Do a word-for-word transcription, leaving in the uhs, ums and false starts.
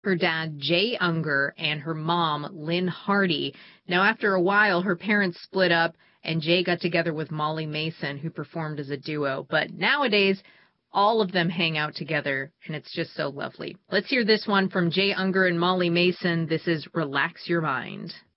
her dad, Jay Unger, and her mom, Lynn Hardy. Now, after a while, her parents split up, and Jay got together with Molly Mason, who performed as a duo. But nowadays, all of them hang out together, and it's just so lovely. Let's hear this one from Jay Unger and Molly Mason. This is Relax Your Mind.